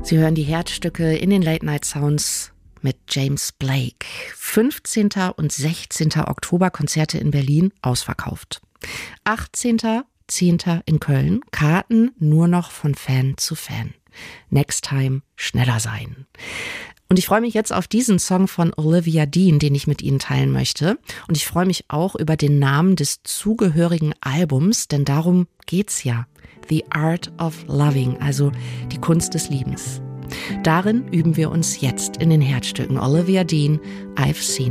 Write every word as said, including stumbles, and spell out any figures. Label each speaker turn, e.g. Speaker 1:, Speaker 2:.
Speaker 1: Sie hören die Herzstücke in den Late Night Sounds mit James Blake. fünfzehnten und sechzehnten Oktober Konzerte in Berlin ausverkauft. achtzehnten zehnten in Köln, Karten nur noch von Fan zu Fan. Next time schneller sein. Und ich freue mich jetzt auf diesen Song von Olivia Dean, den ich mit Ihnen teilen möchte. Und ich freue mich auch über den Namen des zugehörigen Albums, denn darum geht's ja. The Art of Loving, also die Kunst des Liebens. Darin üben wir uns jetzt in den Herzstücken. Olivia Dean, I've Seen